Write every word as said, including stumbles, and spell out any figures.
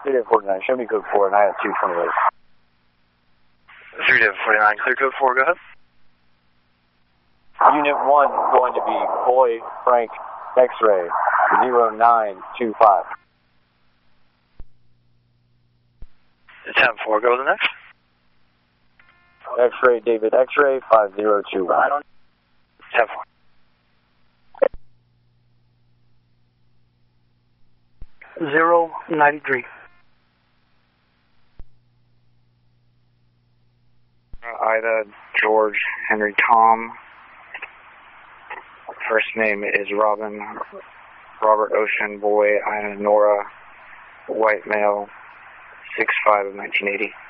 three David forty-nine, show me code four, and I have two twenty-eight. three David forty-nine, clear code four, go ahead. Unit one going to be Boy Frank X-ray zero nine two five. ten four, go to the next. X-ray David X-ray five zero two one. ten four. zero ninety-three. Ida, George, Henry, Tom. First name is Robin, Robert Ocean, boy, Ina, Nora, white male, six five of nineteen eighty.